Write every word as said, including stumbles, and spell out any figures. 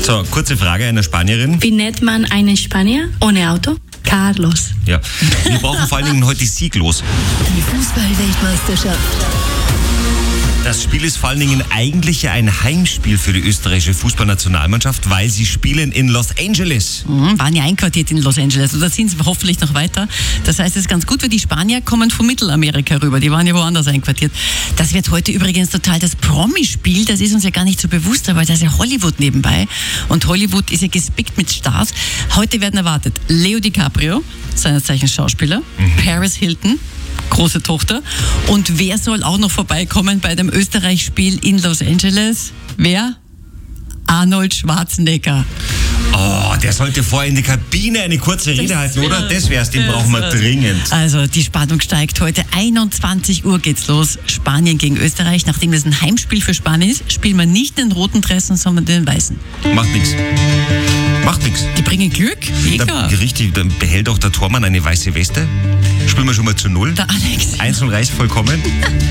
So, kurze Frage einer Spanierin. Wie nennt man einen Spanier ohne Auto? Carlos. Ja. Wir brauchen vor allen Dingen heute sieglos. Die Fußball-Weltmeisterschaft. Das Spiel ist vor allen Dingen eigentlich ja ein Heimspiel für die österreichische Fußballnationalmannschaft, weil sie spielen in Los Angeles. Mhm, waren ja einquartiert in Los Angeles und da sind sie hoffentlich noch weiter. Das heißt, es ist ganz gut, weil die Spanier kommen von Mittelamerika rüber. Die waren ja woanders einquartiert. Das wird heute übrigens total das Promi-Spiel. Das ist uns ja gar nicht so bewusst, aber da ist ja Hollywood nebenbei. Und Hollywood ist ja gespickt mit Stars. Heute werden erwartet Leo DiCaprio, seines Zeichens Schauspieler, mhm. Paris Hilton, große Tochter. Und wer soll auch noch vorbeikommen bei dem Österreich-Spiel in Los Angeles? Wer? Arnold Schwarzenegger. Oh, der sollte vorher in die Kabine eine kurze Rede Das halten, wär, oder? Das wär's, den brauchen wir dringend. Also die Spannung steigt heute. einundzwanzig Uhr geht's los. Spanien gegen Österreich. Nachdem das ein Heimspiel für Spanien ist, spielen wir nicht den roten Dressen, sondern den weißen. Macht nichts. Macht nichts. Die bringen Glück. Mega. Richtig, dann behält auch der Tormann eine weiße Weste. Spielen wir schon mal zu null. Der Alex. Eins und reicht vollkommen.